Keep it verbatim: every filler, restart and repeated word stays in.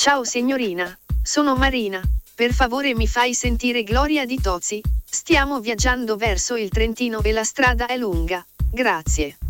Ciao signorina, sono Marina, per favore mi fai sentire Gloria di Tozzi, stiamo viaggiando verso il Trentino e la strada è lunga, grazie.